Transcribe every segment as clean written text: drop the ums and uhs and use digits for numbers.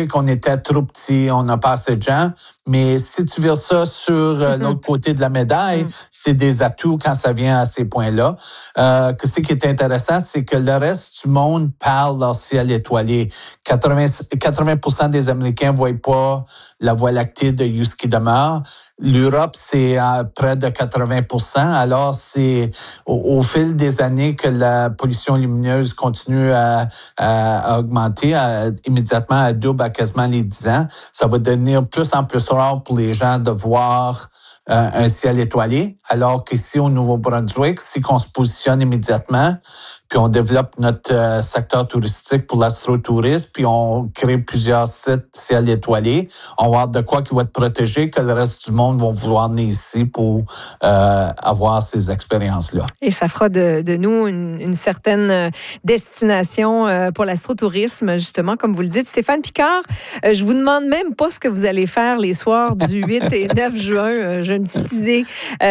Nouveau-Brunswick, on était trop petit, on n'a pas assez de gens. Mais si tu vires ça sur l'autre côté de la médaille, c'est des atouts quand ça vient à ces points-là. Ce qui est intéressant, c'est que le reste du monde parle leur ciel étoilé. 80% des Américains ne voient pas la Voie lactée de Hughes qui demeure. L'Europe, c'est à près de 80%. Alors, c'est au fil des années que la pollution lumineuse continue à augmenter, immédiatement à double à quasiment les 10 ans. Ça va devenir plus en plus rare pour les gens de voir un ciel étoilé, alors qu'ici au Nouveau-Brunswick, si on se positionne immédiatement, puis on développe notre secteur touristique pour l'astrotourisme, puis on crée plusieurs sites ciel étoilé, on va avoir de quoi qui va être protégé, que le reste du monde va vouloir venir ici pour avoir ces expériences-là. Et ça fera de nous une certaine destination pour l'astrotourisme, justement, comme vous le dites. Stéphane Picard, je vous demande même pas ce que vous allez faire les soirs du 8 et 9 juin. J'ai une petite idée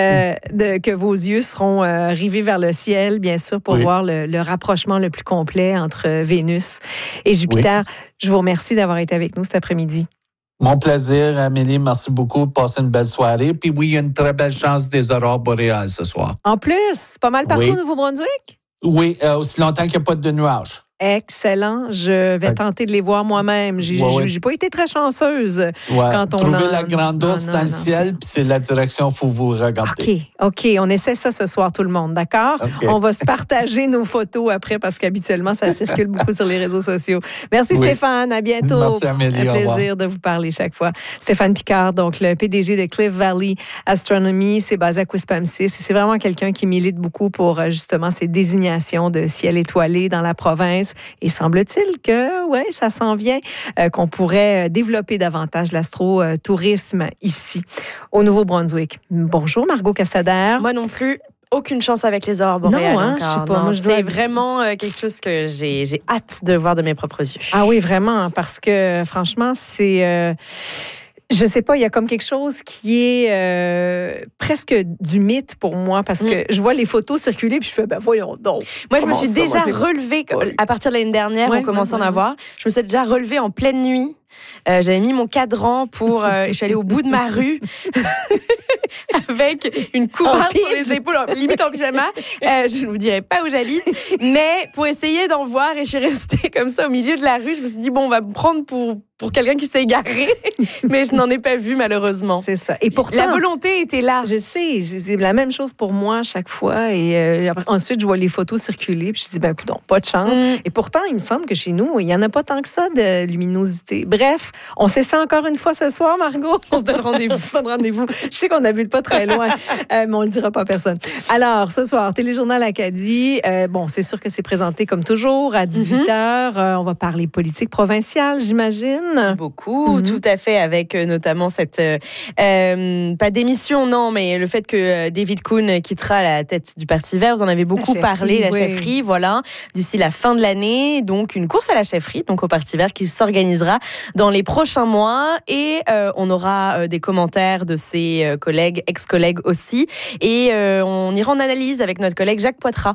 que vos yeux seront rivés vers le ciel, bien sûr, pour voir le rapprochement le plus complet entre Vénus et Jupiter. Oui. Je vous remercie d'avoir été avec nous cet après-midi. Mon plaisir, Amélie. Merci beaucoup. Passez une belle soirée. Puis oui, il y a une très belle chance des aurores boréales ce soir. En plus, pas mal partout au Nouveau-Brunswick? Oui, aussi longtemps qu'il n'y a pas de nuages. Excellent. Je vais tenter de les voir moi-même. J'ai pas été très chanceuse quand on Trouver la grande ours dans le ciel, puis c'est la direction qu'il faut vous regarder. OK. On essaie ça ce soir, tout le monde, d'accord? Okay. On va se partager nos photos après parce qu'habituellement, ça circule beaucoup sur les réseaux sociaux. Merci Stéphane. À bientôt. Merci Amélie. Un plaisir de vous parler chaque fois. Stéphane Picard, donc le PDG de Cliff Valley Astronomy, c'est basé à Quispamsis. C'est vraiment quelqu'un qui milite beaucoup pour justement ces désignations de ciel étoilé dans la province. Et semble-t-il que, ça s'en vient, qu'on pourrait développer davantage l'astrotourisme ici, au Nouveau-Brunswick. Bonjour, Margot Cassader. Moi non plus. Aucune chance avec les aurores boréales. Non, je sais pas. C'est vraiment quelque chose que j'ai hâte de voir de mes propres yeux. Ah oui, vraiment, parce que franchement, c'est... Je sais pas, il y a comme quelque chose qui est presque du mythe pour moi parce que je vois les photos circuler puis je fais voyons donc. Moi je me suis déjà relevée à partir de l'année dernière, on commençait à en avoir. Je me suis déjà relevée en pleine nuit. J'avais mis mon cadran pour je suis allée au bout de ma rue avec une couronne sur les épaules, limite en pyjama. Je ne vous dirai pas où j'habite, mais pour essayer d'en voir, et je suis restée comme ça au milieu de la rue. Je me suis dit on va me prendre pour quelqu'un qui s'est égaré, mais je n'en ai pas vu malheureusement. C'est ça. Et pourtant, la volonté était là. Je sais, c'est la même chose pour moi à chaque fois. Et ensuite, je vois les photos circuler, puis je dis écoute, pas de chance. Et pourtant, il me semble que chez nous, il y en a pas tant que ça de luminosité. Bref, on sait ça encore une fois ce soir, Margot. On se donne rendez-vous. Je sais qu'on n'habite pas très loin, mais on le dira pas à personne. Alors, ce soir, Téléjournal Acadie. C'est sûr que c'est présenté comme toujours à 18h. On va parler politique provinciale, j'imagine. Beaucoup, tout à fait, avec notamment cette pas démission, non, mais le fait que David Coon quittera la tête du Parti vert. Vous en avez beaucoup parlé, la chefferie, voilà, d'ici la fin de l'année. Donc une course à la chefferie, donc au Parti vert, qui s'organisera dans les prochains mois, et on aura des commentaires de ses collègues, ex-collègues aussi, et on ira en analyse avec notre collègue Jacques Poitras,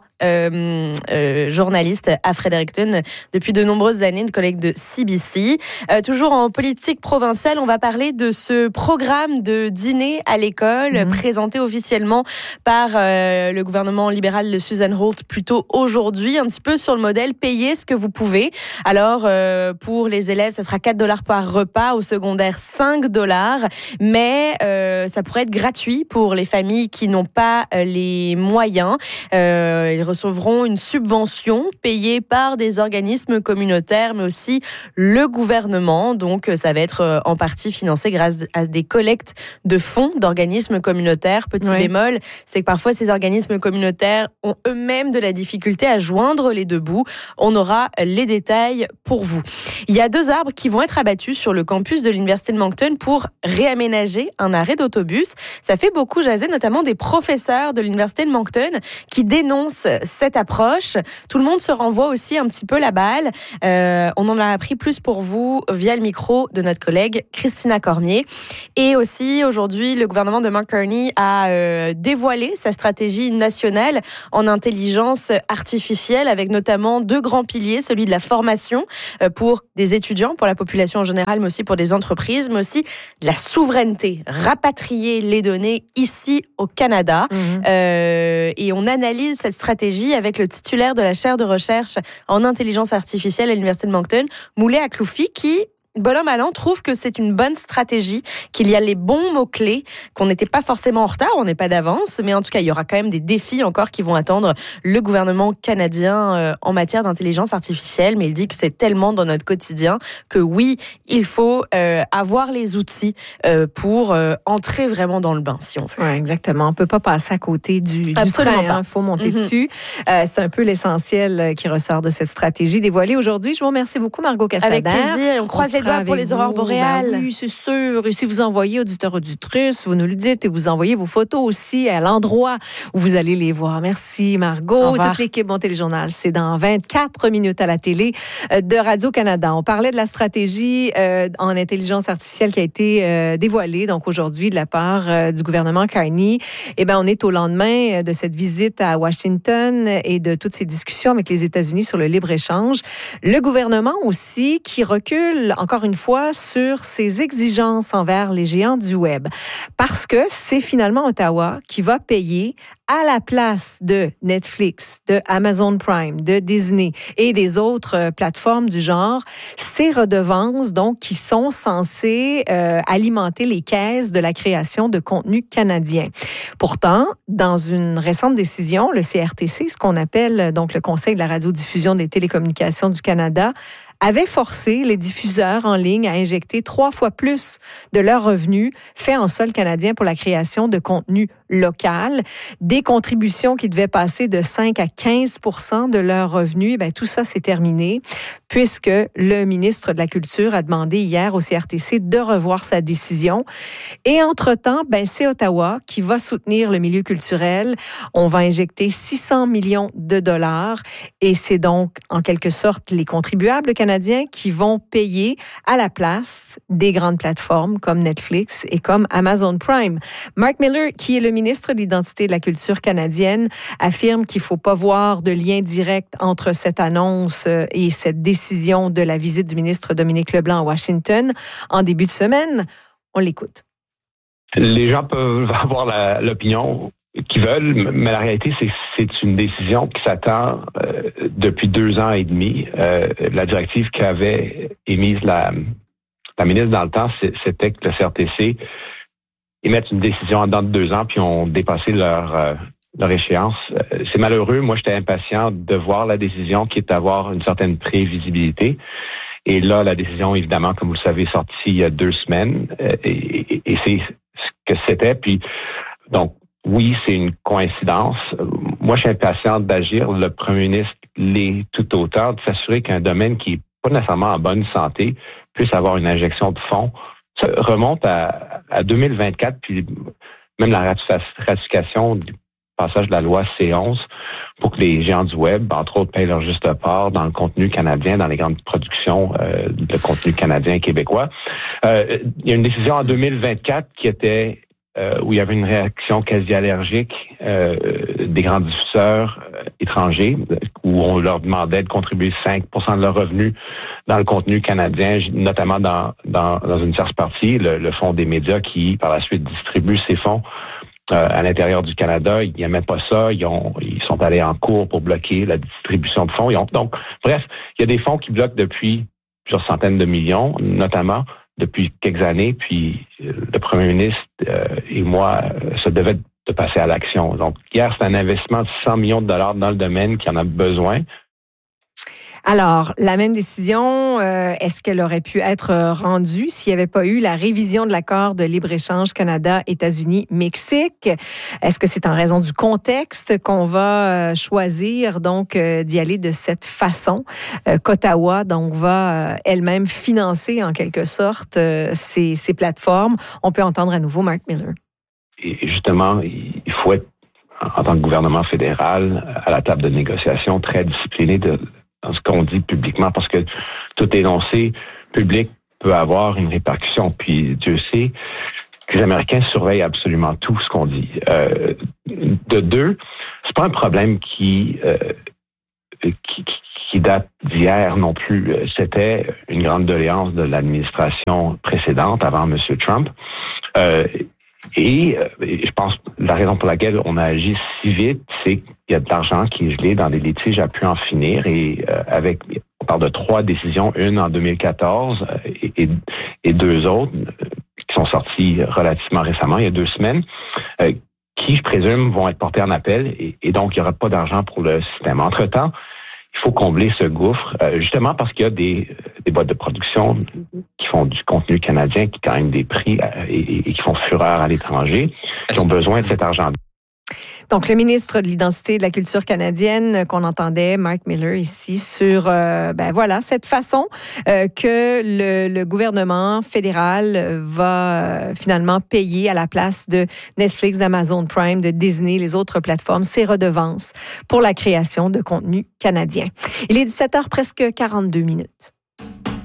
journaliste à Fredericton depuis de nombreuses années, une collègue de CBC. Toujours en politique provinciale, on va parler de ce programme de dîner à l'école présenté officiellement par le gouvernement libéral de Susan Holt plus tôt aujourd'hui, un petit peu sur le modèle payez ce que vous pouvez. Alors pour les élèves, ça sera $4 par repas, au secondaire $5, mais ça pourrait être gratuit pour les familles qui n'ont pas les moyens. Ils recevront une subvention payée par des organismes communautaires, mais aussi le gouvernement. Donc, ça va être en partie financé grâce à des collectes de fonds d'organismes communautaires. Petit bémol, c'est que parfois, ces organismes communautaires ont eux-mêmes de la difficulté à joindre les deux bouts. On aura les détails pour vous. Il y a 2 arbres qui vont être abattus sur le campus de l'Université de Moncton pour réaménager un arrêt d'autobus. Ça fait beaucoup jaser, notamment des professeurs de l'Université de Moncton qui dénoncent cette approche. Tout le monde se renvoie aussi un petit peu la balle. On en a appris plus pour vous via le micro de notre collègue Christina Cormier. Et aussi, aujourd'hui, le gouvernement de Mark Carney a dévoilé sa stratégie nationale en intelligence artificielle, avec notamment 2 grands piliers, celui de la formation pour des étudiants, pour la population population en général, mais aussi pour des entreprises, mais aussi de la souveraineté, rapatrier les données ici au Canada. Et on analyse cette stratégie avec le titulaire de la chaire de recherche en intelligence artificielle à l'Université de Moncton, Moulay Akloufi, qui, bon an, mal an, trouve que c'est une bonne stratégie, qu'il y a les bons mots-clés, qu'on n'était pas forcément en retard, on n'est pas d'avance, mais en tout cas, il y aura quand même des défis encore qui vont attendre le gouvernement canadien en matière d'intelligence artificielle, mais il dit que c'est tellement dans notre quotidien que oui, il faut avoir les outils pour entrer vraiment dans le bain, si on veut. Ouais, exactement. On ne peut pas passer à côté du train. Il faut monter dessus. C'est un peu l'essentiel qui ressort de cette stratégie dévoilée aujourd'hui. Je vous remercie beaucoup, Margot Castaner. Avec plaisir. On croise les doigts pour les aurores boréales. Ben oui, c'est sûr. Et si vous envoyez auditeurs, auditrices, vous nous le dites et vous envoyez vos photos aussi à l'endroit où vous allez les voir. Merci, Margot. Toute l'équipe Bon Téléjournal, c'est dans 24 minutes à la télé de Radio-Canada. On parlait de la stratégie en intelligence artificielle qui a été dévoilée donc aujourd'hui de la part du gouvernement Carney. Eh bien, on est au lendemain de cette visite à Washington et de toutes ces discussions avec les États-Unis sur le libre-échange. Le gouvernement aussi qui recule encore une fois sur ses exigences envers les géants du web. Parce que c'est finalement Ottawa qui va payer à la place de Netflix, de Amazon Prime, de Disney et des autres plateformes du genre, ces redevances donc qui sont censées alimenter les caisses de la création de contenu canadien. Pourtant, dans une récente décision, le CRTC, ce qu'on appelle donc le Conseil de la radiodiffusion des télécommunications du Canada, avait forcé les diffuseurs en ligne à injecter 3 fois plus de leurs revenus faits en sol canadien pour la création de contenu local. Des contributions qui devaient passer de 5 à 15 % de leurs revenus, bien, tout ça s'est terminé puisque le ministre de la Culture a demandé hier au CRTC de revoir sa décision. Et entre-temps, bien, c'est Ottawa qui va soutenir le milieu culturel. On va injecter 600 millions de dollars et c'est donc en quelque sorte les contribuables canadiens qui vont payer à la place des grandes plateformes comme Netflix et comme Amazon Prime. Mark Miller, qui est le ministre de l'Identité et de la Culture canadienne, affirme qu'il ne faut pas voir de lien direct entre cette annonce et cette décision de la visite du ministre Dominique Leblanc à Washington en début de semaine. On l'écoute. Les gens peuvent avoir l'opinion qu'ils veulent, mais la réalité, c'est une décision qui s'attend depuis 2 ans et demi. La directive qu'avait émise la ministre dans le temps, c'était que le CRTC émette une décision en dedans de 2 ans, puis ont dépassé leur échéance. C'est malheureux. Moi, j'étais impatient de voir la décision qui est d'avoir une certaine prévisibilité. Et là, la décision, évidemment, comme vous le savez, est sortie il y a 2 semaines. Et c'est ce que c'était. Puis, donc, oui, c'est une coïncidence. Moi, je suis impatient d'agir. Le premier ministre l'est tout autant, de s'assurer qu'un domaine qui n'est pas nécessairement en bonne santé puisse avoir une injection de fonds. Ça remonte à 2024, puis même la ratification du passage de la loi C11 pour que les géants du web, entre autres, payent leur juste part dans le contenu canadien, dans les grandes productions de contenu canadien québécois. Il y a une décision en 2024 qui était où il y avait une réaction quasi allergique des grands diffuseurs étrangers, où on leur demandait de contribuer 5% de leurs revenus dans le contenu canadien, notamment dans une tierce partie, le Fonds des médias qui, par la suite, distribue ces fonds à l'intérieur du Canada. Ils n'aimaient pas ça. Ils sont allés en cours pour bloquer la distribution de fonds. Donc, bref, il y a des fonds qui bloquent depuis plusieurs centaines de millions, notamment depuis quelques années, puis le premier ministre et moi se devaient de passer à l'action. Donc, hier, c'est un investissement de 100 millions de dollars dans le domaine qui en a besoin. Alors, la même décision, est-ce qu'elle aurait pu être rendue s'il n'y avait pas eu la révision de l'accord de libre-échange Canada-États-Unis-Mexique? Est-ce que c'est en raison du contexte qu'on va choisir donc d'y aller de cette façon qu'Ottawa donc va elle-même financer en quelque sorte ces plateformes? On peut entendre à nouveau Mark Miller. Et justement, il faut être, en tant que gouvernement fédéral, à la table de négociation, très discipliné dans ce qu'on dit publiquement, parce que tout énoncé public peut avoir une répercussion. Puis Dieu sait que les Américains surveillent absolument tout ce qu'on dit. De deux, c'est pas un problème qui qui date d'hier non plus. C'était une grande doléance de l'administration précédente, avant M. Trump. Et je pense que la raison pour laquelle on a agi si vite, c'est qu'il y a de l'argent qui est gelé dans des litiges à pu en finir. Et on parle de 3 décisions, une en 2014 et 2 autres qui sont sorties relativement récemment, il y a 2 semaines, qui, je présume, vont être portées en appel. Et donc, il n'y aura pas d'argent pour le système. Entre-temps, il faut combler ce gouffre, justement parce qu'il y a des boîtes de production qui font du contenu canadien, qui gagnent des prix et qui font fureur à l'étranger, qui ont besoin de cet argent. Donc, le ministre de l'Identité et de la Culture canadienne qu'on entendait, Mark Miller, ici, sur cette façon que le gouvernement fédéral va finalement payer à la place de Netflix, d'Amazon Prime, de Disney, les autres plateformes, ces redevances pour la création de contenu canadien. Il est 17h, presque 42 minutes.